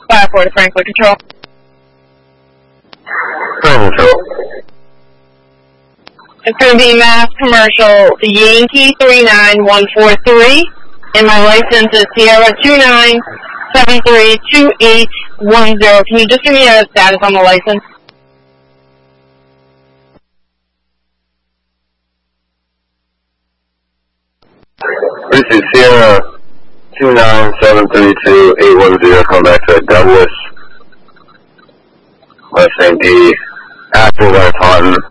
5-4 to Franklin Control. Control. It's going to be Mass Commercial Yankee 39143, and my license is Sierra 29732810. Can you just give me a status on the license? This is Sierra 29732-810. Come back to Douglas. Last name D. Apple Taunton.